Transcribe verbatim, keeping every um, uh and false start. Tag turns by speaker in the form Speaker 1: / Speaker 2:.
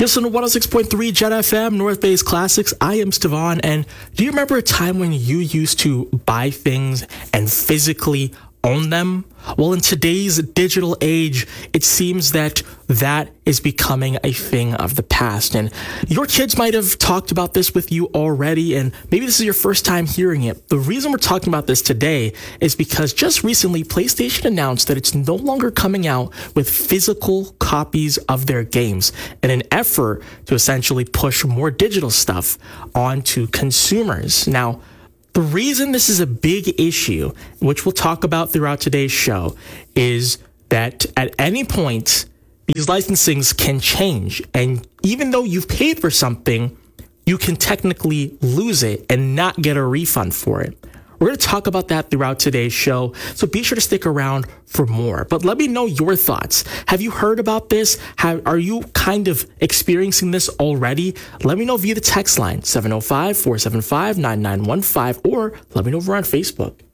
Speaker 1: Listen to one oh six point three Jet F M, North Bay's Classics. I am Stevan, and do you remember a time when you used to buy things and physically own them? Well, in today's digital age, it seems that that is becoming a thing of the past. And your kids might have talked about this with you already, and maybe this is your first time hearing it. The reason we're talking about this today is because just recently, PlayStation announced that it's no longer coming out with physical copies of their games in an effort to essentially push more digital stuff onto consumers. Now, the reason this is a big issue, which we'll talk about throughout today's show, is that at any point, these licensings can change. And even though you've paid for something, you can technically lose it and not get a refund for it. We're going to talk about that throughout today's show, so be sure to stick around for more. But let me know your thoughts. Have you heard about this? Have, are you kind of experiencing this already? Let me know via the text line, seven oh five, four seven five, nine nine one five, or let me know over on Facebook.